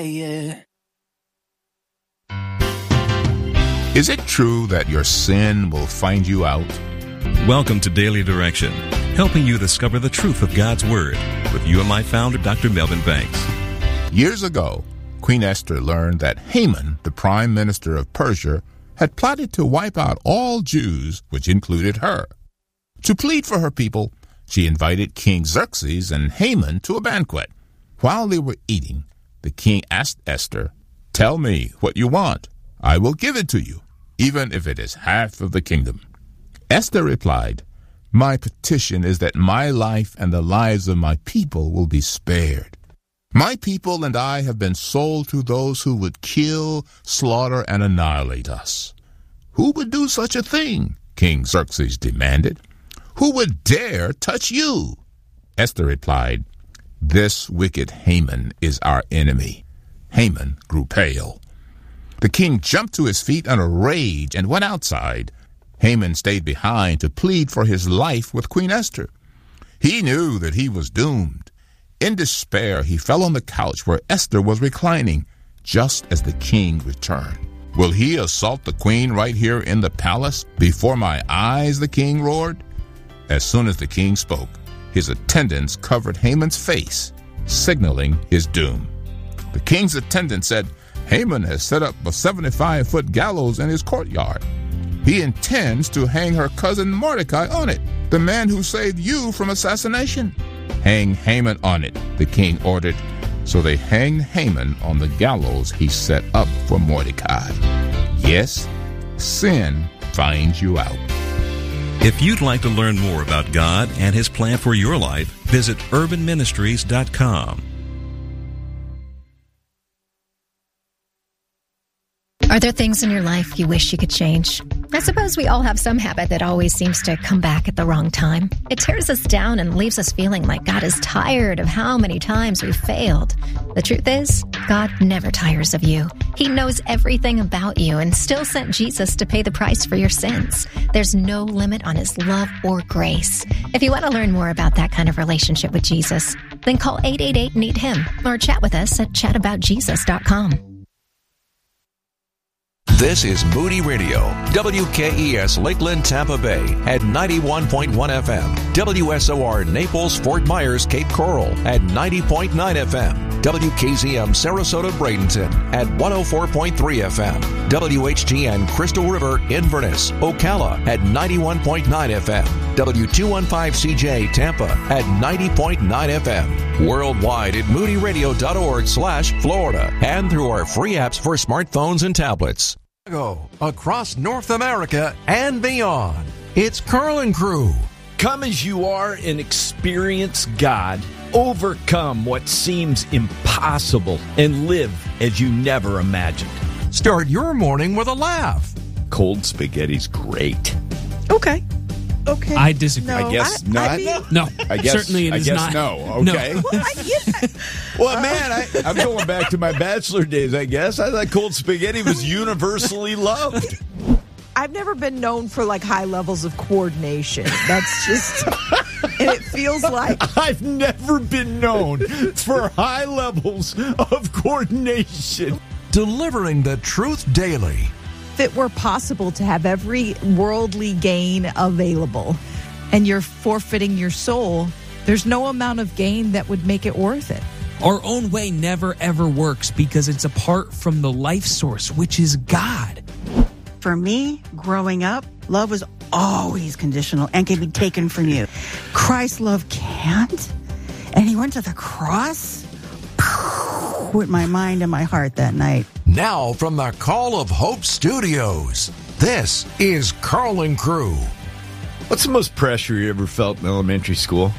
Yeah. Is it true that your sin will find you out? Welcome to Daily Direction, helping you discover the truth of God's Word with UMI founder Dr. Melvin Banks. Years ago, Queen Esther learned that Haman, the prime minister of Persia, had plotted to wipe out all Jews, which included her. To plead for her people, she invited King Xerxes and Haman to a banquet. While they were eating, the king asked Esther, "Tell me what you want. I will give it to you, even if it is half of the kingdom." Esther replied, "My petition is that my life and the lives of my people will be spared. My people and I have been sold to those who would kill, slaughter, and annihilate us." "Who would do such a thing?" King Xerxes demanded. "Who would dare touch you?" Esther replied, "This wicked Haman is our enemy." Haman grew pale. The king jumped to his feet in a rage and went outside. Haman stayed behind to plead for his life with Queen Esther. He knew that he was doomed. In despair, he fell on the couch where Esther was reclining, just as the king returned. "Will he assault the queen right here in the palace before my eyes?" the king roared. As soon as the king spoke, his attendants covered Haman's face, signaling his doom. The king's attendant said, "Haman has set up a 75-foot gallows in his courtyard. He intends to hang her cousin Mordecai on it, the man who saved you from assassination." "Hang Haman on it," the king ordered. So they hanged Haman on the gallows he set up for Mordecai. Yes, sin finds you out. If you'd like to learn more about God and His plan for your life, visit urbanministries.com. Are there things in your life you wish you could change? I suppose we all have some habit that always seems to come back at the wrong time. It tears us down and leaves us feeling like God is tired of how many times we've failed. The truth is, God never tires of you. He knows everything about you and still sent Jesus to pay the price for your sins. There's no limit on His love or grace. If you want to learn more about that kind of relationship with Jesus, then call 888-NEED-HIM or chat with us at chataboutjesus.com. This is Moody Radio, WKES Lakeland, Tampa Bay at 91.1 FM, WSOR Naples, Fort Myers, Cape Coral at 90.9 FM, WKZM Sarasota, Bradenton at 104.3 FM, WHGN Crystal River, Inverness, Ocala at 91.9 FM, W215CJ Tampa at 90.9 FM, worldwide at moodyradio.org/Florida, and through our free apps for smartphones and tablets. Across North America and beyond, it's Carl and Crew. Come as you are and experience God. Overcome what seems impossible and live as you never imagined. Start your morning with a laugh. Cold spaghetti's great. Okay. I disagree. No, I guess not. No, certainly it is not. No. Okay. No. Well, man, I'm going back to my bachelor days, I guess. I thought cold spaghetti was universally loved. I've never been known for like high levels of coordination. That's just, and it feels like I've never been known for high levels of coordination. Delivering the truth daily. if it were possible to have every worldly gain available and you're forfeiting your soul, there's no amount of gain that would make it worth it. Our own way never, ever works because it's apart from the life source, which is God. For me, growing up, love was always conditional and can be taken from you. Christ's love can't. And he went to the cross with my mind and my heart that night. Now from the Call of Hope Studios, this is Carl and Crew. What's the most pressure you ever felt in elementary school?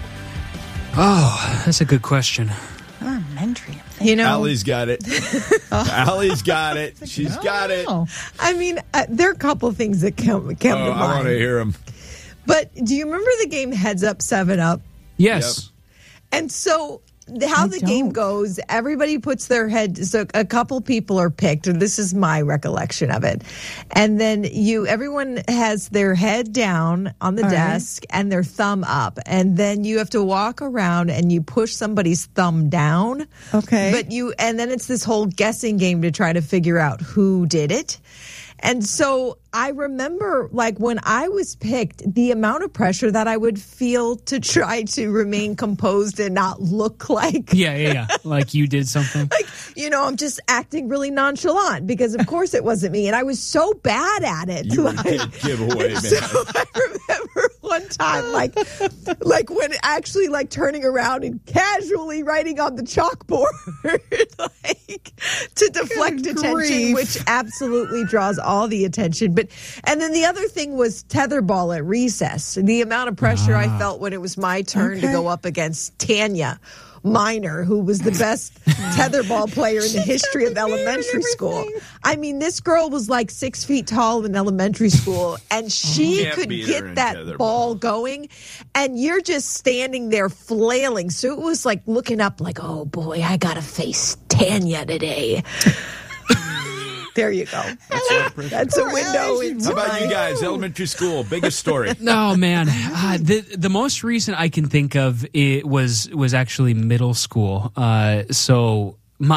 Oh, that's a good question. Elementary. You know, Allie's got it. Allie's got it. She's got it. I mean, there are a couple of things that come to mind. I want to hear them. But do you remember the game Heads Up, 7 Up? Yes. And so how the game goes, everybody puts their head, so a couple people are picked, and this is my recollection of it. And then everyone has their head down on the desk and their thumb up. And then you have to walk around and you push somebody's thumb down. Okay. And then it's this whole guessing game to try to figure out who did it. And so I remember, like, when I was picked, the amount of pressure that I would feel to try to remain composed and not look like... Yeah. Like you did something. Like, I'm just acting really nonchalant because, of course, it wasn't me. And I was so bad at it. You were a big giveaway, man. So I remember one time, like when actually, like, turning around and casually writing on the chalkboard, like, to deflect attention, which absolutely draws all the attention. And then the other thing was tetherball at recess. The amount of pressure I felt when it was my turn to go up against Tanya Miner, who was the best tetherball player in the history of elementary school. I mean, this girl was like 6 feet tall in elementary school, and she could get that ball going, and you're just standing there flailing. So it was like looking up like, oh boy, I got to face Tanya today. There you go. That's a window into How about you guys? Elementary school, biggest story. No, man. The most recent I can think of it was actually middle school. So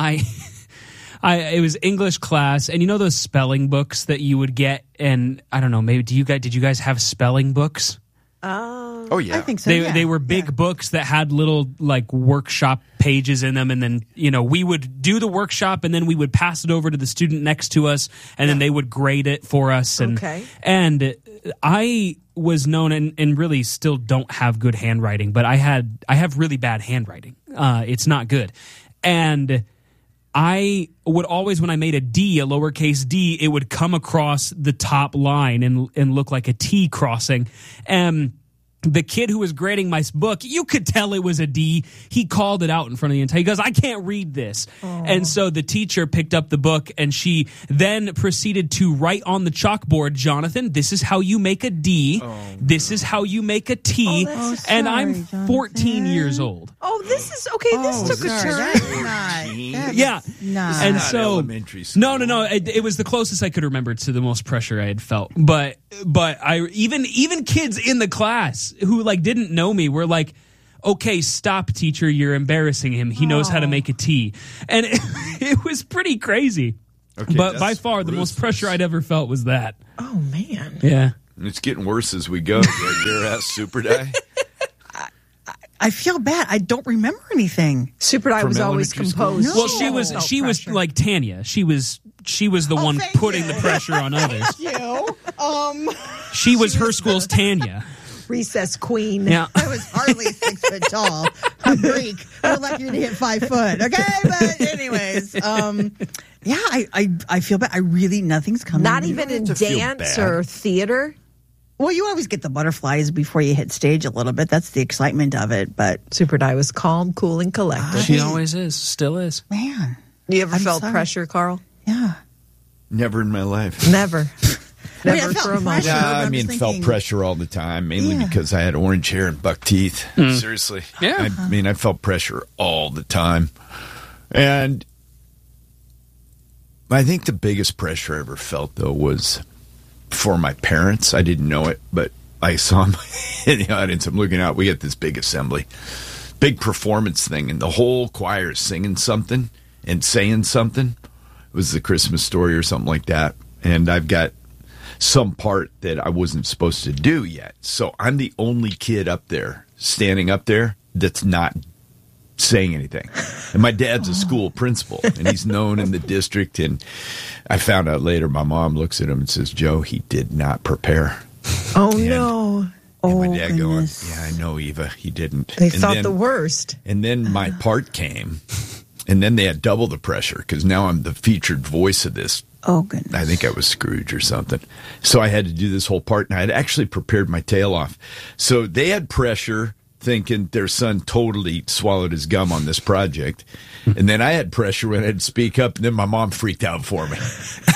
it was English class, and those spelling books that you would get, and I don't know, maybe did you guys have spelling books? Oh yeah, I think so. They were big books that had little like workshop pages in them, and then we would do the workshop, and then we would pass it over to the student next to us, and then they would grade it for us. And I was known and really still don't have good handwriting, but I have really bad handwriting. It's not good, and I would always, when I made a D, a lowercase d, it would come across the top line and look like a T crossing. And the kid who was grading my book, you could tell it was a D. He called it out in front of the entire. He goes, I can't read this. And so the teacher picked up the book, and she then proceeded to write on the chalkboard, Jonathan, this is how you make a D. This is how you make a T. And I'm 14 years old. Oh, this is okay. This took a turn. That's not. And so elementary school. No. It was the closest I could remember to the most pressure I had felt. But I even kids in the class who like didn't know me were like, okay, stop, teacher, you're embarrassing him. He knows how to make a T. And it was pretty crazy. Okay, but by far the most pressure I'd ever felt was that. Oh man. Yeah. It's getting worse as we go. Your ass Super Die. I feel bad. I don't remember anything. Super Die was always composed. Well, she was like Tanya. She was the one putting the pressure on others. She was her school's Tanya. Recess queen. Yeah. I was hardly 6 foot tall. I'm Greek. We're lucky to hit 5 foot. Okay, but anyways, I feel bad. Nothing's coming. Not even in dance or theater. Well, you always get the butterflies before you hit stage a little bit. That's the excitement of it. But Super Die was calm, cool, and collected. She always is. Still is. Man. You ever felt pressure, Carl? Yeah. Never in my life. Never. Never for a moment. Yeah, I mean, felt pressure all the time, mainly because I had orange hair and buck teeth. Seriously. Yeah. I felt pressure all the time. And I think the biggest pressure I ever felt, though, was for my parents. I didn't know it, but I saw them in the audience. I'm looking out. We get this big assembly, big performance thing, and the whole choir is singing something and saying something. It was the Christmas story or something like that. And I've got some part that I wasn't supposed to do yet. So I'm the only kid up there, standing up there, that's not saying anything. And my dad's a school principal, and he's known in the district. And I found out later, my mom looks at him and says, Joe, he did not prepare. Oh, no. And my dad going, yeah, I know, Eva, he didn't. They thought the worst. And then my part came, and then they had double the pressure, because now I'm the featured voice of this. Oh, goodness. I think I was Scrooge or something. So I had to do this whole part, and I had actually prepared my tail off. So they had pressure, thinking their son totally swallowed his gum on this project. And then I had pressure when I had to speak up, and then my mom freaked out for me.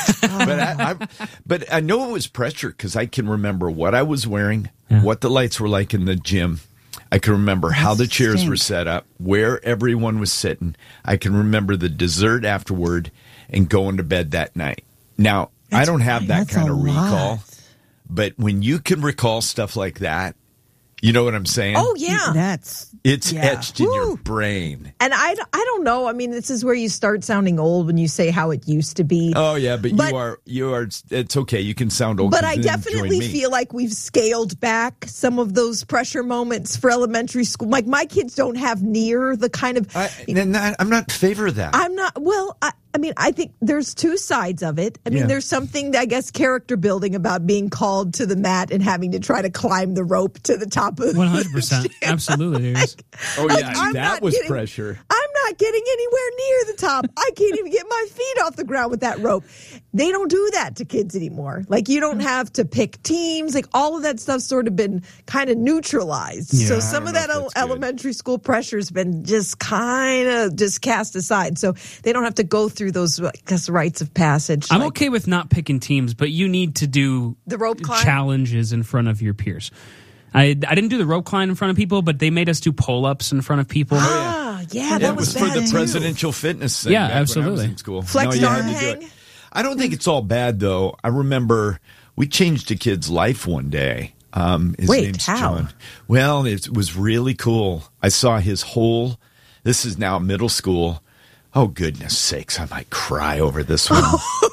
But I know it was pressure because I can remember what I was wearing, what the lights were like in the gym. I can remember how the chairs were set up, where everyone was sitting. I can remember the dessert afterward and going to bed that night. Now, I don't have that kind of recall, but when you can recall stuff like that, you know what I'm saying? Oh, yeah. It's etched in your brain. And I don't know. I mean, this is where you start sounding old when you say how it used to be. Oh, yeah, but you are, it's okay. You can sound old. But I definitely feel like we've scaled back some of those pressure moments for elementary school. Like, my kids don't have near the kind of... I'm not in favor of that. I'm not... Well, I mean, I think there's two sides of it. I mean, there's something, I guess, character building about being called to the mat and having to try to climb the rope to the top of the 100%. Absolutely. That was pressure. I'm not getting anywhere near the top. I can't even get my feet off the ground with that rope. They don't do that to kids anymore. Like, you don't have to pick teams. Like, all of that stuff's sort of been kind of neutralized. Yeah, so some of that elementary school pressure's been just kind of just cast aside. So they don't have to go through those, I guess, rites of passage. I'm okay with not picking teams, but you need to do the rope climb challenges in front of your peers. I didn't do the rope climb in front of people, but they made us do pull-ups in front of people. That was for the presidential fitness thing. Yeah, absolutely. When I was in school. Flex arm hang. I don't think it's all bad, though. I remember we changed a kid's life one day. His name's how? John. Well, it was really cool. I saw his whole, this is now middle school. Oh, goodness sakes, I might cry over this one.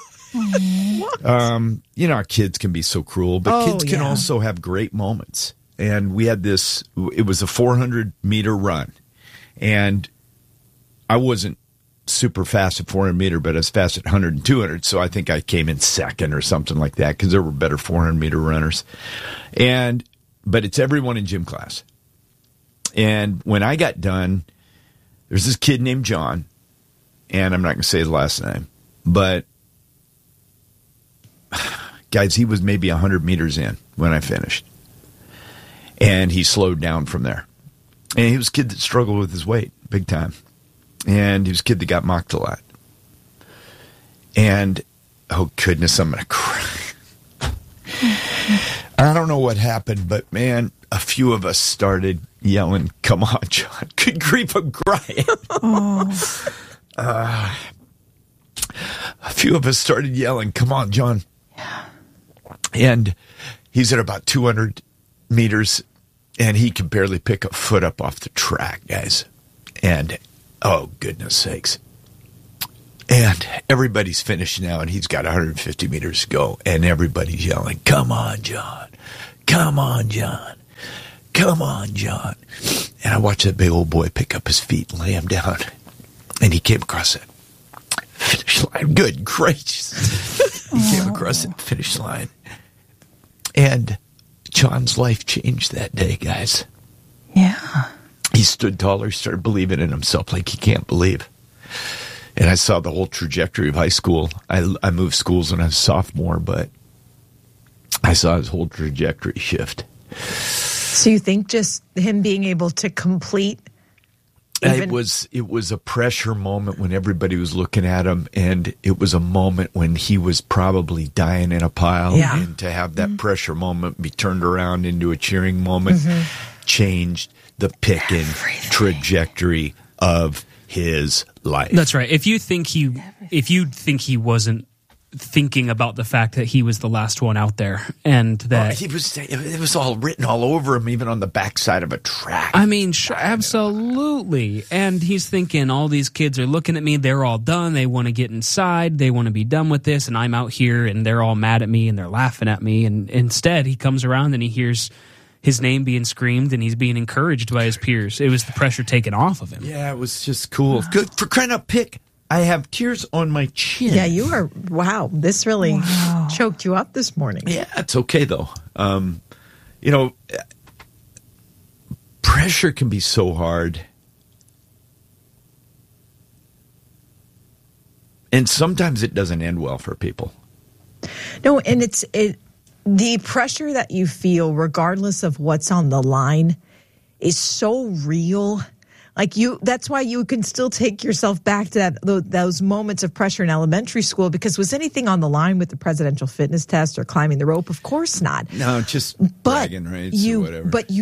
Our kids can be so cruel, but kids can also have great moments. And we had this, it was a 400-meter run. And I wasn't super fast at 400 meter, but I was fast at 100 and 200. So I think I came in second or something like that because there were better 400 meter runners. But it's everyone in gym class. And when I got done, there's this kid named John, and I'm not going to say his last name, but guys, he was maybe 100 meters in when I finished. And he slowed down from there. And he was a kid that struggled with his weight big time. And he was a kid that got mocked a lot. And, oh, goodness, I'm going to cry. I don't know what happened, but, man, a few of us started yelling, "Come on, John." Good grief, I'm crying. A few of us started yelling, "Come on, John." And he's at about 200 meters, and he can barely pick a foot up off the track, guys. And, oh, goodness sakes. And everybody's finished now, and he's got 150 meters to go, and everybody's yelling, "Come on, John. Come on, John. Come on, John." And I watched that big old boy pick up his feet and lay him down, and he came across that finish line. Good gracious. He came across that finish line. And John's life changed that day, guys. Yeah. He stood taller, started believing in himself like he can't believe. And I saw the whole trajectory of high school. I moved schools when I was a sophomore, but I saw his whole trajectory shift. So you think just him being able to complete? It was a pressure moment when everybody was looking at him, and it was a moment when he was probably dying in a pile. Yeah. And to have that pressure moment be turned around into a cheering moment changed the picking trajectory of his life. That's right. If you think he wasn't thinking about the fact that he was the last one out there, and that it was all written all over him, even on the backside of a track. I mean, absolutely. And he's thinking, all these kids are looking at me, they're all done, they want to get inside, they want to be done with this, and I'm out here and they're all mad at me and they're laughing at me. And instead he comes around and he hears his name being screamed, and he's being encouraged by his peers. It was the pressure taken off of him. Yeah, it was just cool. Good for crying out, pick. I have tears on my chin. Yeah, you are. Wow, this really choked you up this morning. Yeah, it's okay though. Pressure can be so hard, and sometimes it doesn't end well for people. No, and the pressure that you feel, regardless of what's on the line, is so real. That's why you can still take yourself back to those moments of pressure in elementary school, because was anything on the line with the presidential fitness test or climbing the rope? Of course not. No, just bragging rights or whatever. But you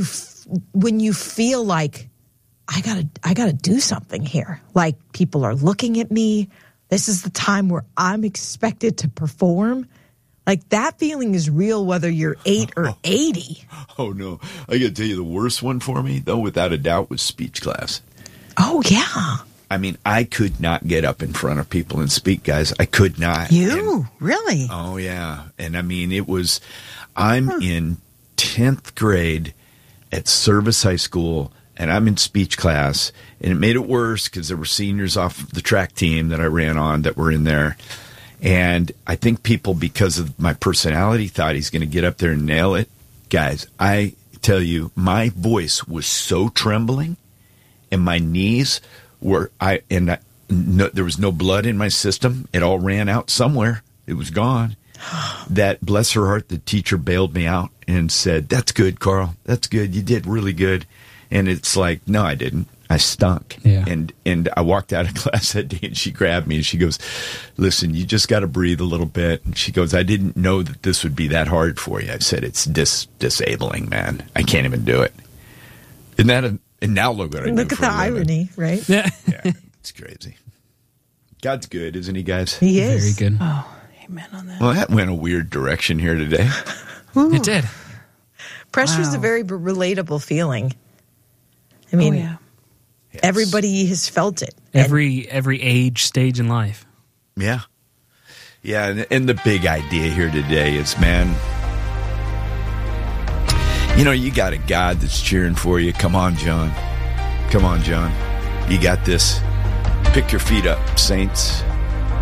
feel like I gotta do something here. Like people are looking at me. This is the time where I'm expected to perform. Like that feeling is real whether you're 8 or 80. Oh, no. I got to tell you, the worst one for me, though, without a doubt, was speech class. Oh, yeah. I mean, I could not get up in front of people and speak, guys. I could not. Really? Oh, yeah. And I mean, I'm in 10th grade at Service High School, and I'm in speech class. And it made it worse because there were seniors off the track team that I ran on that were in there. And I think people, because of my personality, thought he's going to get up there and nail it. Guys, I tell you, my voice was so trembling, and my knees were, there was no blood in my system. It all ran out somewhere. It was gone. That, bless her heart, the teacher bailed me out and said, "That's good, Carl. That's good. You did really good." And it's like, no, I didn't. I stunk. Yeah. And I walked out of class that day, and she grabbed me and she goes, "Listen, you just got to breathe a little bit." And she goes, "I didn't know that this would be that hard for you." I said, "It's disabling, man. I can't even do it." And now look what I do. Look at the irony, right? Yeah. Yeah, it's crazy. God's good, isn't he, guys? He is. Very good. Oh, amen on that. Well, that went a weird direction here today. It did. Pressure is Wow. a very relatable feeling. I mean, yeah. everybody has felt it. Every age, stage in life. Yeah. Yeah, and the big idea here today is, man, you got a God that's cheering for you. Come on, John. Come on, John. You got this. Pick your feet up, saints.